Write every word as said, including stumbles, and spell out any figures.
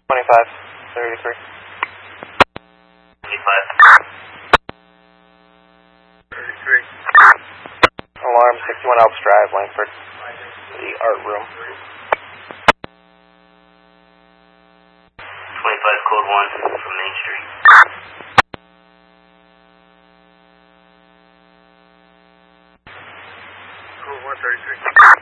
twenty-five, thirty-three. twenty-five. thirty-three. Alarm sixty-one Elks Drive, Langford. The art room. twenty-five, code one from Main Street. Code one, thirty-three.